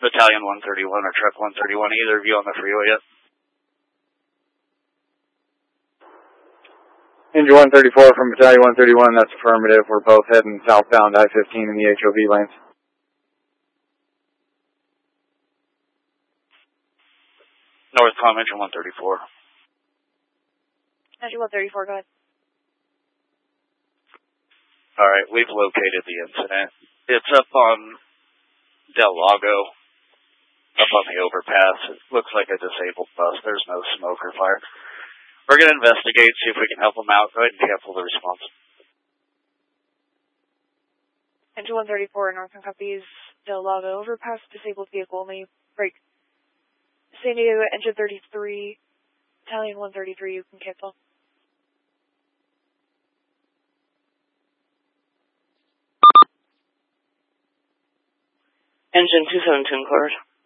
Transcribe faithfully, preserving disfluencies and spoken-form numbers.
Battalion one thirty-one or Truck one thirty-one, either of you on the freeway yet? Engine one thirty-four from Battalion one thirty-one, that's affirmative. We're both heading southbound I fifteen in the H O V lanes. Northcom, Engine one thirty-four. Engine one thirty-four, go ahead. Alright, we've located the incident. It's up on Del Lago, up on the overpass. It looks like a disabled bus. There's no smoke or fire. We're going to investigate, see if we can help them out. Go ahead and cancel the response. Engine one thirty-four, Northern copies, Del Lago overpass, disabled vehicle only, break. San Diego, Engine thirty-three, Battalion one thirty-three, you can cancel. Engine two seventeen, cleared.